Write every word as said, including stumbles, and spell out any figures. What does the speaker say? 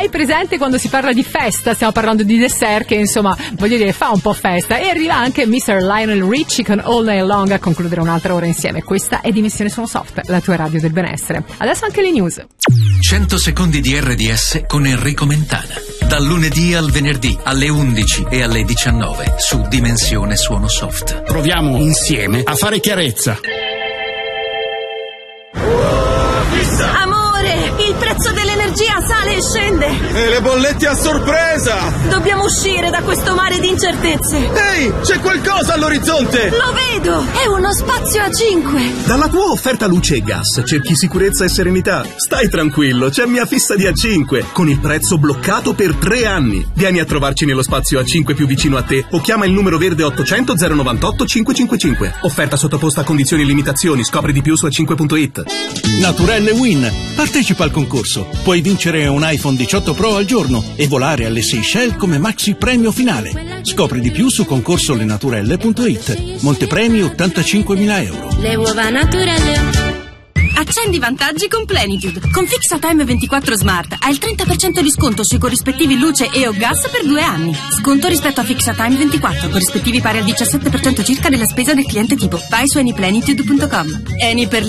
hai presente quando si parla di festa? Stiamo parlando di dessert che insomma, voglio dire, fa un po' festa. E arriva anche mister Lionel Richie con All Night Long a concludere un'altra ora insieme. Questa è Dimensione Suono Soft, la tua radio del benessere. Adesso anche le news. cento secondi di R D S con Enrico Mentana. Dal lunedì al venerdì alle undici e alle diciannove su Dimensione Suono Soft. Proviamo insieme a fare chiarezza. Amore, il prezzo dell'energia sale e scende. E le bollette a sorpresa! Dobbiamo uscire da questo mare di incertezze. Ehi, c'è qualcosa all'orizzonte! Lo vedo, è uno spazio a cinque. Dalla tua offerta luce e gas cerchi sicurezza e serenità? Stai tranquillo, c'è mia fissa di A cinque con il prezzo bloccato per tre anni. Vieni a trovarci nello spazio A cinque più vicino a te o chiama il numero verde ottocento zero novantotto cinquecentocinquantacinque. Offerta sottoposta a condizioni e limitazioni. Scopri di più su a cinque punto it. Naturelle Win. Partecipa al concorso. Puoi vincere un iPhone diciotto Pro al giorno e volare alle Seychelles come maxi premio finale. Scopri di più su concorsolenaturelle punto it. Montepremi ottantacinquemila euro. Le uova Naturelle. Accendi vantaggi con Plenitude. Con Fixatime ventiquattro Smart hai il trenta per cento di sconto sui corrispettivi luce e o gas per due anni. Sconto rispetto a Fixatime ventiquattro, corrispettivi pari al diciassette per cento circa della spesa del cliente tipo. Vai su anyplenitude punto com. Eni per